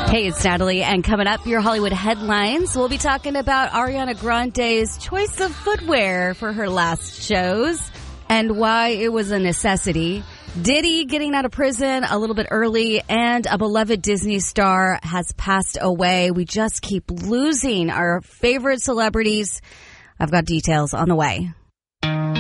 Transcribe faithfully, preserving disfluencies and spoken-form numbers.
Hey, it's Natalie, and coming up, your Hollywood headlines. We'll be talking about Ariana Grande's choice of footwear for her last shows and why it was a necessity. Diddy getting out of prison a little bit early, and a beloved Disney star has passed away. We just keep losing our favorite celebrities. I've got details on the way.